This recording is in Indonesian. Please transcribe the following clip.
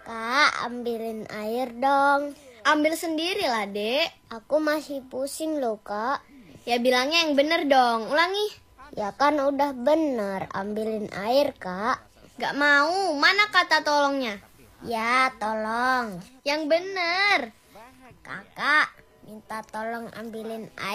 Kak, ambilin air dong. Ambil sendiri lah, Dek. Aku masih pusing loh, Kak. Ya bilangnya yang bener dong. Ulangi. Ya kan udah bener, ambilin air, Kak. Gak mau. Mana kata tolongnya? Ya, tolong. Yang bener. Kakak, minta tolong ambilin air.